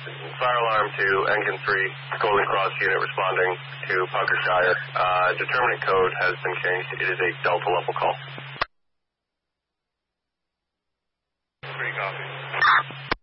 Fire alarm to engine 3, Golden Cross unit responding to Punkershire. Determinant code has been changed. It is a Delta level call. 3 copy.